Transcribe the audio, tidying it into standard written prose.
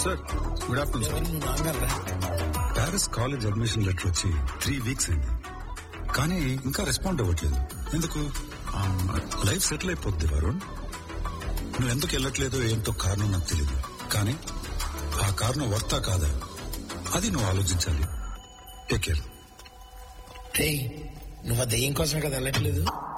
Sir good afternoon sir. Paris college admission letter వచ్చి 3 weeks అయింది, కానీ ఇంకా రెస్పాండ్ అవ్వట్లేదు. ఎందుకు? లైఫ్ సెటిల్ అయిపోద్ది వరుణ్. నువ్వు ఎందుకు వెళ్ళట్లేదో ఏంటో కారణం నాకు తెలియదు, కానీ ఆ కారణం వర్తా కాదా అది నువ్వు ఆలోచించాలి. Take care. నువ్వు ఆ దెయ్యం కోసమే కదా వెళ్ళట్లేదు.